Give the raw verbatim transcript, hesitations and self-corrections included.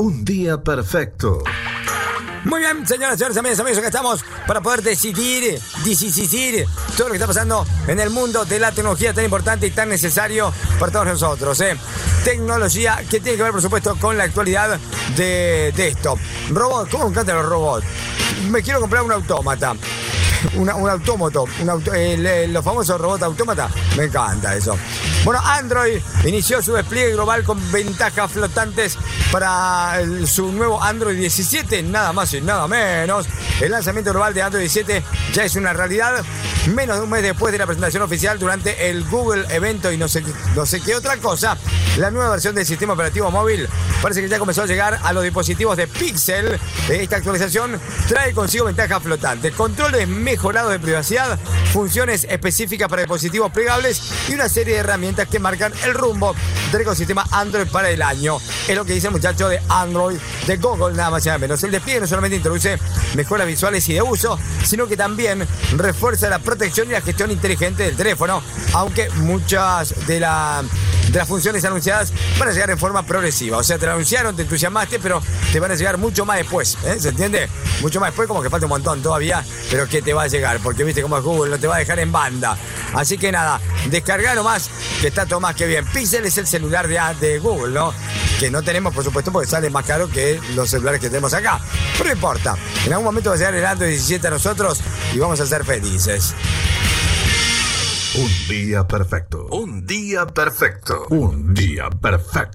Un día perfecto. Muy bien, señoras, señores, amigos, amigos, acá estamos para poder decidir, decidir todo lo que está pasando en el mundo de la tecnología tan importante y tan necesario para todos nosotros, ¿eh? Tecnología que tiene que ver, por supuesto, con la actualidad de, de esto. Robot, ¿cómo me encantan los robots? Me quiero comprar un autómata. Una, un autómato, un auto, el, el, los famosos robots autómata, me encanta eso. Bueno, Android inició su despliegue global con ventajas flotantes para el, su nuevo Android diecisiete, nada más y nada menos. El lanzamiento global de Android diecisiete ya es una realidad, menos de un mes después de la presentación oficial durante el Google evento y no sé, no sé qué otra cosa. La nueva versión del sistema operativo móvil parece que ya comenzó a llegar a los dispositivos de Pixel. Esta actualización trae consigo ventajas flotantes, controles mejorados de privacidad, funciones específicas para dispositivos plegables y una serie de herramientas que marcan el rumbo del ecosistema Android para el año. Es lo que dice el muchacho de Android de Google, nada más y nada menos. El despliegue no solamente introduce mejoras visuales y de uso, sino que también refuerza la protección y la gestión inteligente del teléfono, aunque muchas de, la, de las funciones anunciadas van a llegar en forma progresiva. O sea, te lo anunciaron, te entusiasmaste, pero te van a llegar mucho más después, ¿eh? ¿Se entiende? Mucho más después, como que falta un montón todavía, pero que te va a llegar, porque viste cómo es Google, no te va a dejar en banda. Así que nada, descarga nomás, que está todo más que bien. Pixel es el celular de, de Google, ¿no? Que no tenemos, por supuesto, porque sale más caro que los celulares que tenemos acá. Pero no importa, en algún momento va a llegar el Android diecisiete a nosotros y vamos a ser felices. Un día perfecto. Un día perfecto. Un día perfecto.